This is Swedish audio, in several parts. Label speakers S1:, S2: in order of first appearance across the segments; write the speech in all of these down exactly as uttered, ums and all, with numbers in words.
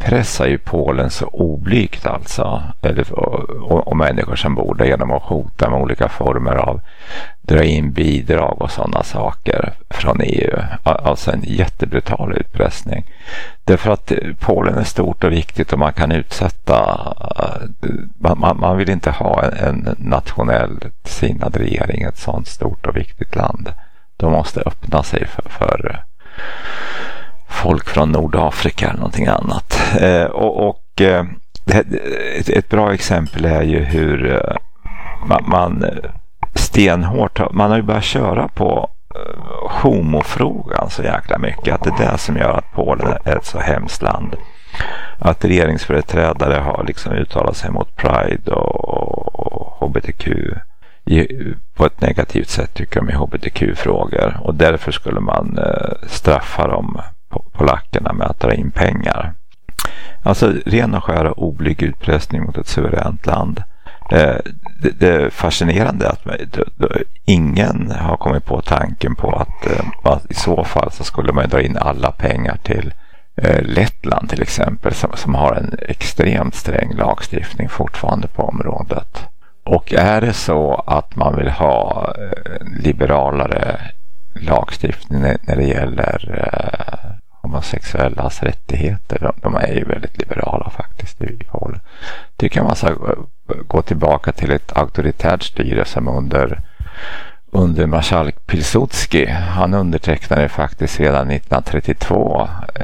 S1: utpressar ju Polen så oblygt alltså, eller, och, och människor som bor där genom att hota med olika former av dra in bidrag och sådana saker från E U. Alltså en jättebrutal utpressning. Därför att Polen är stort och viktigt och man kan utsätta, man, man vill inte ha en, en nationell sinnad regering i ett sådant stort och viktigt land. De måste öppna sig för, för folk från Nordafrika eller någonting annat. Eh, och och eh, det, ett, ett bra exempel är ju hur eh, man, man stenhårt, man har ju börjat köra på eh, homofrågan så jäkla mycket, att det är det som gör att Polen är ett så hemskt land. Att regeringsföreträdare har liksom uttalat sig mot Pride och, och H B T Q på ett negativt sätt, tycker de, i H B T Q-frågor, och därför skulle man eh, straffa dem, polackerna, med att dra in pengar. Alltså ren och skär och oblyg utpressning mot ett suveränt land. Eh, det, det är fascinerande att då, då, ingen har kommit på tanken på att, eh, att i så fall så skulle man dra in alla pengar till eh, Lettland till exempel, som, som har en extremt sträng lagstiftning fortfarande på området. Och är det så att man vill ha eh, liberalare lagstiftning när det gäller eh, homosexuellas rättigheter, de, de är ju väldigt liberala faktiskt i Polen, tycker man ska gå tillbaka till ett auktoritärt styre som under under marskalk Pilsudski. Han undertecknade faktiskt redan nittonhundratrettiotvå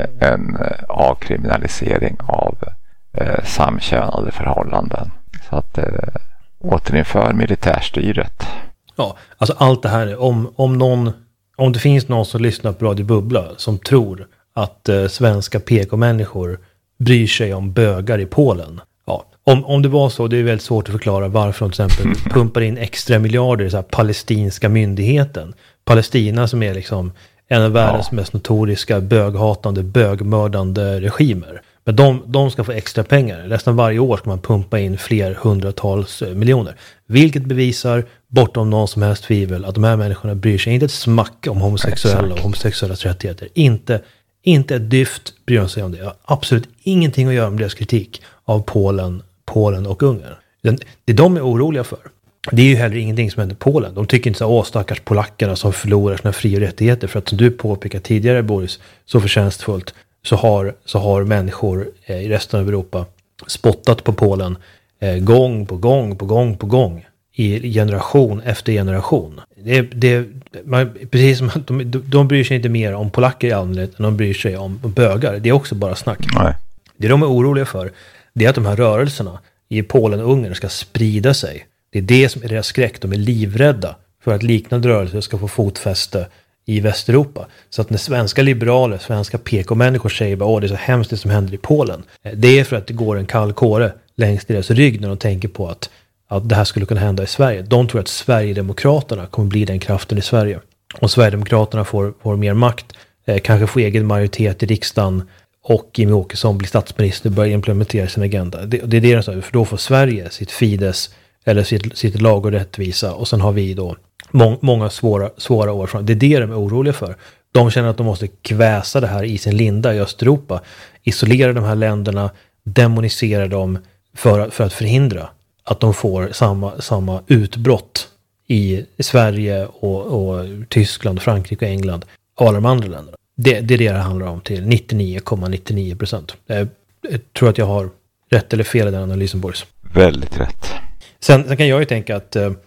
S1: en avkriminalisering av eh, samkönade förhållanden. Så att eh, återinför militärstyret.
S2: Ja, alltså allt det här, om, om någon, om det finns någon som lyssnar på Radio Bubbla som tror att eh, svenska P K-människor bryr sig om bögar i Polen. Ja, om, om det var så, det är väldigt svårt att förklara varför de till exempel pumpar in extra miljarder i så här palestinska myndigheten. Palestina som är liksom en av världens ja. mest notoriska böghatande, bögmördande regimer. Men de, de ska få extra pengar. Nästan varje år ska man pumpa in fler hundratals miljoner. Vilket bevisar, bortom någon som helst tvivel, att de här människorna bryr sig inte ett smack om homosexuella Exakt. och homosexuellas rättigheter. Inte, inte ett dyft bryr de sig om det. Jag har absolut ingenting att göra med deras kritik av Polen, Polen och Ungern. Det, det de är oroliga för, det är ju heller ingenting som händer i Polen. De tycker inte så, åh stackars polackerna som förlorar sina fri- och rättigheter. För att som du påpekar tidigare, Boris, så förtjänstfullt, så har, så har människor eh, i resten av Europa spottat på Polen eh, gång på gång på gång på gång i generation efter generation. Det, det, man, precis som att de, de bryr sig inte mer om polacker i allmänhet än de bryr sig om bögar. Det är också bara snack.
S1: Nej.
S2: Det de är oroliga för, det är att de här rörelserna i Polen och Ungern ska sprida sig. Det är det som är deras skräck. De är livrädda för att liknande rörelser ska få fotfäste i Västeuropa. Så att när svenska liberaler, svenska P K-människor säger att det är så hemskt det som händer i Polen, det är för att det går en kall kåre längs deras rygg när de tänker på att, att det här skulle kunna hända i Sverige. De tror att Sverigedemokraterna kommer bli den kraften i Sverige. Om Sverigedemokraterna får, får mer makt, eh, kanske får egen majoritet i riksdagen och Jimmie Åkesson blir statsminister och börjar implementera sin agenda. Det, det är det de säger, för då får Sverige sitt Fides eller sitt, sitt lag och rättvisa, och sen har vi då Må- många svåra, svåra år fram. Det är det de är oroliga för. De känner att de måste kväsa det här i sin linda i Östeuropa. Isolera de här länderna, demonisera dem för, för att förhindra att de får samma, samma utbrott i Sverige och, och Tyskland, Frankrike och England och alla de andra länderna. Det, det är det det handlar om till nittionio komma nittionio procent. Jag, jag tror att jag har rätt eller fel i den analysen, Boris.
S1: Väldigt rätt.
S2: Sen, sen kan jag ju tänka att eh,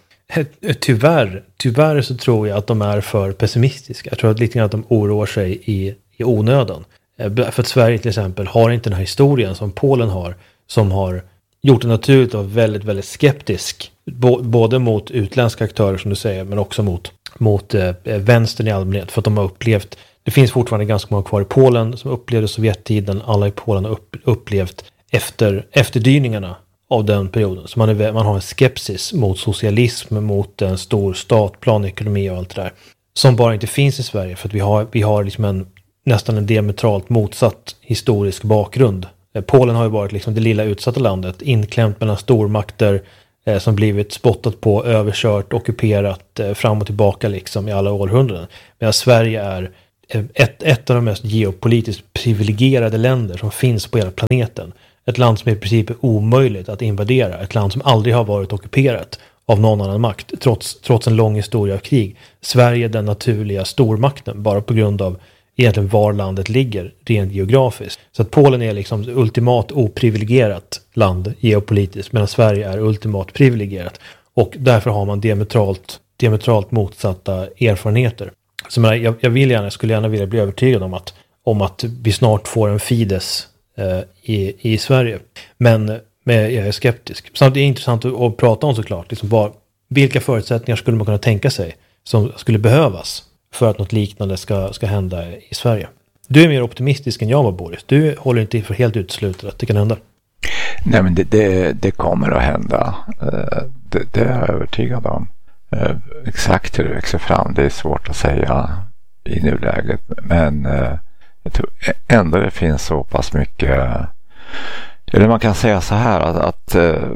S2: Tyvärr, tyvärr så tror jag att de är för pessimistiska. Jag tror att lite grann att de oroar sig i, i onödan. För att Sverige till exempel har inte den här historien som Polen har, som har gjort det naturligt och väldigt, väldigt skeptisk. B- både mot utländska aktörer som du säger, men också mot, mot eh, vänstern i allmänhet. För att de har upplevt, det finns fortfarande ganska många kvar i Polen som upplevde Sovjettiden. Alla i Polen har upp, upplevt efter, efterdyningarna av den perioden. Så man, är, man har en skepsis mot socialism, mot en stor stat, planekonomi och allt det där. Som bara inte finns i Sverige, för att vi har, vi har liksom en, nästan en diametralt motsatt historisk bakgrund. Polen har ju varit liksom det lilla utsatta landet, inklämt mellan stormakter eh, som blivit spottat på, överkört, ockuperat eh, fram och tillbaka liksom i alla århundraden. Medan Sverige är ett, ett av de mest geopolitiskt privilegierade länder som finns på hela planeten. Ett land som i princip är omöjligt att invadera. Ett land som aldrig har varit ockuperat av någon annan makt, trots, trots en lång historia av krig. Sverige är den naturliga stormakten, bara på grund av egentligen var landet ligger, rent geografiskt. Så att Polen är liksom ultimat oprivilegierat land geopolitiskt, medan Sverige är ultimat privilegierat. Och därför har man diametralt, diametralt motsatta erfarenheter. Så jag, jag vill gärna, skulle gärna vilja bli övertygad om att, om att vi snart får en Fidesz eh, i, i Sverige. Men, men jag är skeptisk. Samtidigt är det intressant att, att prata om såklart. Liksom bara, vilka förutsättningar skulle man kunna tänka sig som skulle behövas för att något liknande ska, ska hända i Sverige? Du är mer optimistisk än jag var, Boris. Du håller inte för helt uteslutet att det kan hända.
S1: Nej, men det, det, det kommer att hända. Det, det är jag övertygad om. Exakt hur det växer fram, det är svårt att säga i nuläget. Men jag tror ändå det finns så pass mycket. Eller man kan säga så här att, att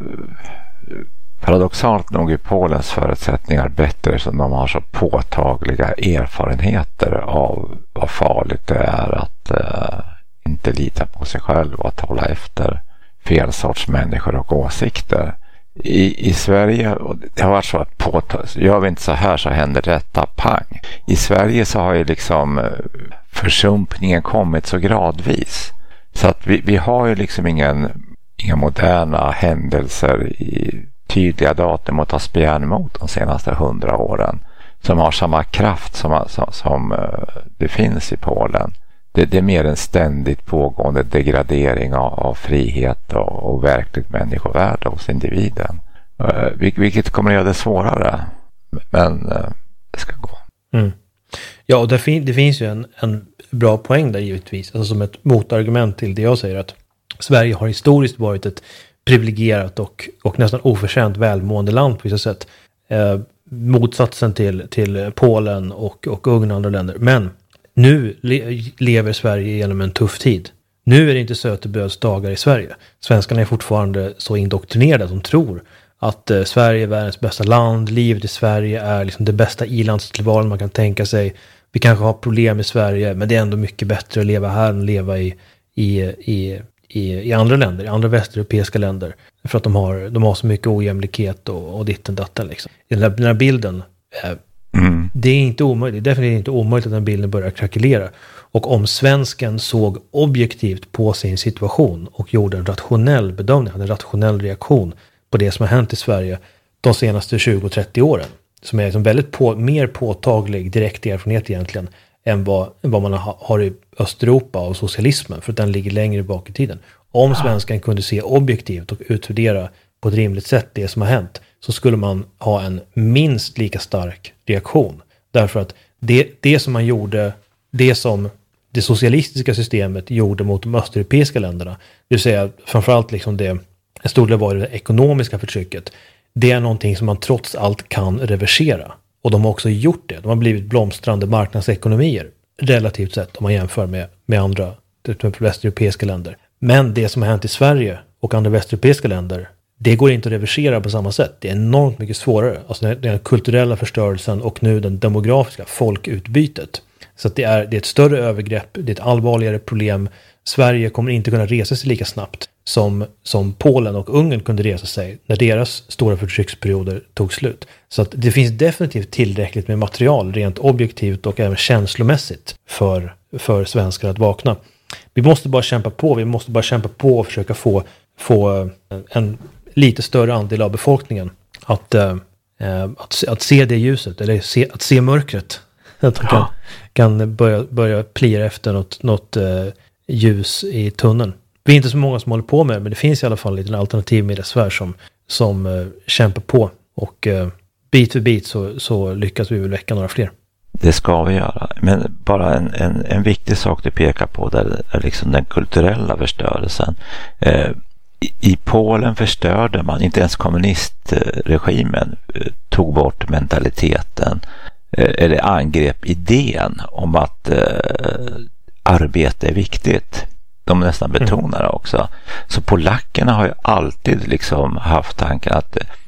S1: paradoxalt nog är Polens förutsättningar bättre, som de har så påtagliga erfarenheter av vad farligt det är att uh, inte lita på sig själv och att hålla efter fel sorts människor och åsikter. I, i Sverige, och det har varit så att påtag, gör vi inte så här så händer detta, pang. I Sverige så har ju liksom försumpningen kommit så gradvis. Så att vi, vi har ju liksom ingen, inga moderna händelser i tydliga datum att ta spjärn emot de senaste hundra åren som har samma kraft som, som, som det finns i Polen. Det, det är mer en ständigt pågående degradering av, av frihet och, och verkligt människovärde hos individen. Uh, vilket kommer att göra det svårare. Men uh, det ska gå.
S2: Mm. Ja, och det, fin- det finns ju en, en bra poäng där givetvis. Alltså som ett motargument till det jag säger, att Sverige har historiskt varit ett privilegierat och, och nästan oförtjänt välmående land på vissa sätt. Eh, motsatsen till, till Polen och, och Ungern och andra länder. Men nu le- lever Sverige genom en tuff tid. Nu är det inte sötebröds dagar i Sverige. Svenskarna är fortfarande så indoktrinerade att de tror att eh, Sverige är världens bästa land. Livet i Sverige är liksom det bästa ilandstillvaron man kan tänka sig. Vi kanske har problem i Sverige, men det är ändå mycket bättre att leva här än att leva i, i, i, i, i andra länder, i andra västeuropeiska länder. För att de har, de har så mycket ojämlikhet och, och ditten datten. Liksom. Den, här, den här bilden, eh, mm. det är inte omöjligt, definitivt inte omöjligt att den bilden börjar krackelera. Och om svensken såg objektivt på sin situation och gjorde en rationell bedömning, hade en rationell reaktion på det som har hänt i Sverige de senaste tjugo trettio åren, som är liksom väldigt på, mer påtaglig direkt erfarenhet egentligen än vad, än vad man ha, har i Östeuropa av socialismen, för att den ligger längre bak i tiden. Om svenskan kunde se objektivt och utvärdera på ett rimligt sätt det som har hänt, så skulle man ha en minst lika stark reaktion. Därför att det, det som man gjorde, det som det socialistiska systemet gjorde mot de östeuropeiska länderna, det vill säga framförallt liksom det, en stor del var det ekonomiska förtrycket, det är någonting som man trots allt kan reversera. Och de har också gjort det. De har blivit blomstrande marknadsekonomier relativt sett om man jämför med, med andra västeuropeiska länder. Men det som har hänt i Sverige och andra västeuropeiska länder, det går inte att reversera på samma sätt. Det är enormt mycket svårare. Alltså den kulturella förstörelsen och nu den demografiska folkutbytet. Så att det, är, det är ett större övergrepp, det är ett allvarligare problem. Sverige kommer inte kunna resa sig lika snabbt som, som Polen och Ungern kunde resa sig när deras stora förtrycksperioder tog slut. Så att det finns definitivt tillräckligt med material rent objektivt och även känslomässigt för, för svenskar att vakna. Vi måste bara kämpa på, vi måste bara kämpa på och försöka få, få en lite större andel av befolkningen att, äh, att, att se det ljuset, eller se, att se mörkret. Att de kan, kan börja, börja plia efter något, något äh, ljus i tunneln. Vi är inte så många som håller på med det, men det finns i alla fall en liten alternativ mediasfär som, som uh, kämpar på. Och uh, bit för bit så, så lyckas vi väl väcka några fler.
S1: Det ska vi göra. Men bara en, en, en viktig sak du pekar på där är liksom den kulturella förstörelsen. Eh, i, I Polen förstörde man, inte ens kommunistregimen eh, tog bort mentaliteten eh, eller angrep idén om att eh, arbete är viktigt. De nästan betonar det också. Så polackerna har ju alltid liksom haft tanken att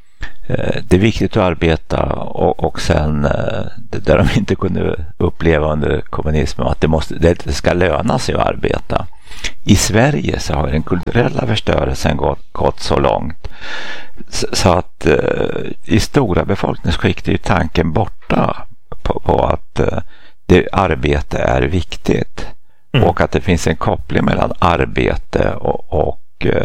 S1: det är viktigt att arbeta och, och sen det där de inte kunde uppleva under kommunismen att det, måste, det ska löna sig att arbeta. I Sverige så har den kulturella förstörelsen gått, gått så långt så, så att i stora befolkningsskikt är tanken borta på, på att det arbete är viktigt mm. och att det finns en koppling mellan arbete och, och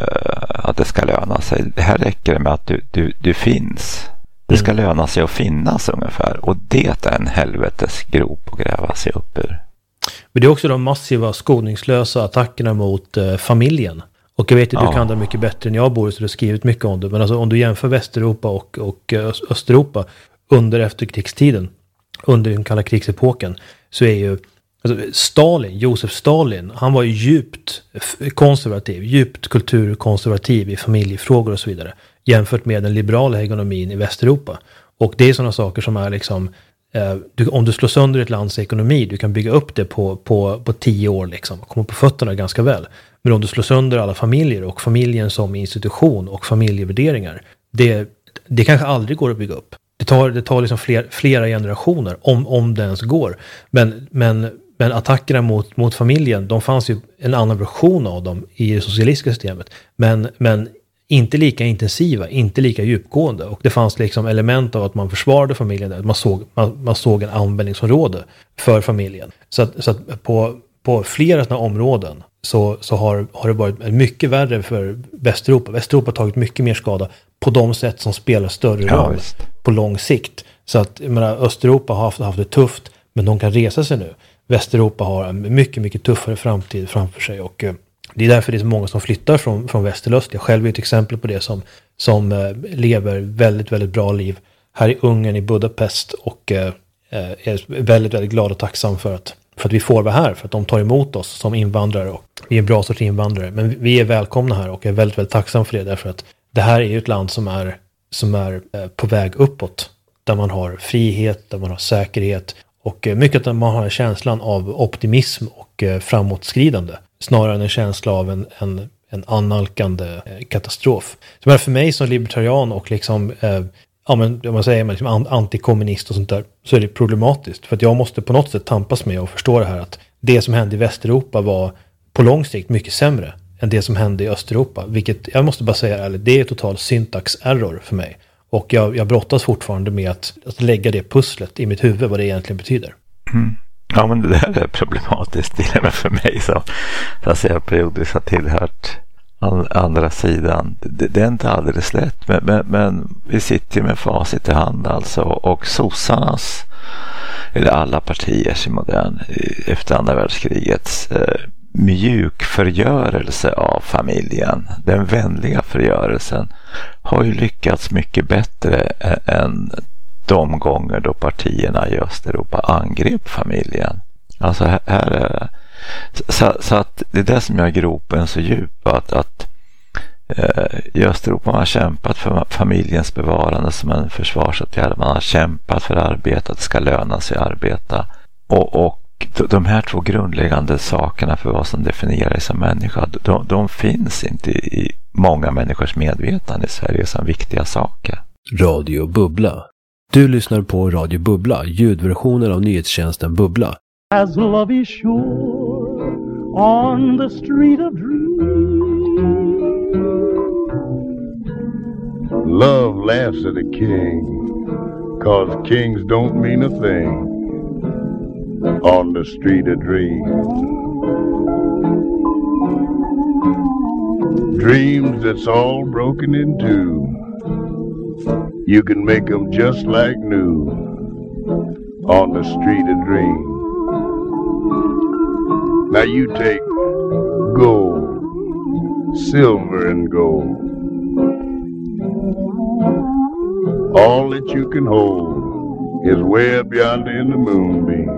S1: att det ska löna sig. Det här räcker med att du, du, du finns. Det ska mm. löna sig att finnas ungefär. Och det är en helvetes grop att gräva sig upp ur.
S2: Men det är också de massiva skoningslösa attackerna mot eh, familjen. Och jag vet att ja. du kan det mycket bättre än jag, Boris, så du har skrivit mycket om det. Men alltså, om du jämför Västeuropa och, och Östeuropa under efterkrigstiden, under den kalla krigsepoken, så är ju alltså Stalin, Josef Stalin, han var ju djupt konservativ, djupt kulturkonservativ i familjefrågor och så vidare, jämfört med den liberala hegemonin i Västeuropa. Och det är sådana saker som är liksom, eh, du, om du slår sönder ett lands ekonomi, du kan bygga upp det på, på, på tio år liksom, och komma på fötterna ganska väl. Men om du slår sönder alla familjer och familjen som institution och familjevärderingar, det, det kanske aldrig går att bygga upp. Det tar, det tar liksom fler, flera generationer, om, om det ens går. Men, men Men attackerna mot, mot familjen, de fanns ju en annan version av dem i det socialistiska systemet. Men, men inte lika intensiva, inte lika djupgående. Och det fanns liksom element av att man försvarade familjen där. Man såg, man, man såg en användningsområde för familjen. Så att, så att på, på flera sådana områden så, så har, har det varit mycket värre för Västeuropa. Västeuropa har tagit mycket mer skada på de sätt som spelar större roll ja, på lång sikt. Så att jag menar, Östeuropa har haft, haft det tufft, men de kan resa sig nu. Västeuropa har en mycket, mycket tuffare framtid framför sig och eh, det är därför det är så många som flyttar från, från väst till öst. Jag själv är ett exempel på det som, som eh, lever väldigt, väldigt bra liv här i Ungern, i Budapest och eh, är väldigt, väldigt glad och tacksam för att, för att vi får vara här, för att de tar emot oss som invandrare och vi är en bra sorts invandrare. Men vi är välkomna här och jag är väldigt, väldigt tacksam för det därför att det här är ju ett land som är, som är eh, på väg uppåt, där man har frihet, där man har säkerhet. Och mycket att man har känslan av optimism och framåtskridande snarare än en känsla av en, en, en annalkande katastrof. Så för mig som libertarian och liksom, eh, ja, men, om man säger liksom antikommunist och sånt där, så är det problematiskt. För att jag måste på något sätt tampas med och förstå det här att det som hände i Västeuropa var på lång sikt mycket sämre än det som hände i Östeuropa. Vilket jag måste bara säga ärligt, det är total syntax-error för mig. Och jag, jag brottas fortfarande med att, att lägga det pusslet i mitt huvud, vad det egentligen betyder.
S1: Mm. Ja, men det där är problematiskt till och med för mig som fast jag periodiskt har tillhört andra sidan. Det, det är inte alldeles lätt, men, men, men vi sitter ju med facit i hand alltså. Och sossarnas, eller alla partiers i modern, efter andra världskrigets eh, mjuk förgörelse av familjen, den vänliga förgörelsen, har ju lyckats mycket bättre än de gånger då partierna i Östeuropa angrep familjen. Alltså här, här är, så, så att det är det som gör gropen så djup, att, att eh, i Östeuropa man har kämpat för familjens bevarande som en försvarsåtgärd, man har kämpat för arbete, att det ska löna sig att arbeta och, och de här två grundläggande sakerna för vad som definierar dig som människa, de, de finns inte i många människors medvetande i Sverige som viktiga saker.
S3: Radio Bubbla. Du lyssnar på Radio Bubbla, ljudversionen av nyhetstjänsten Bubbla.
S4: As love is sure on the street of dreams,
S5: love laughs at a king, 'cause kings don't mean a thing on the street of dreams. Dreams that's all broken in two, you can make them just like new on the street of dreams. Now you take gold, silver and gold, all that you can hold is way up yonder in the moonbeam.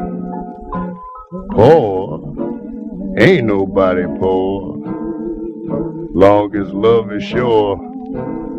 S5: Poor, ain't nobody poor, long as love is sure.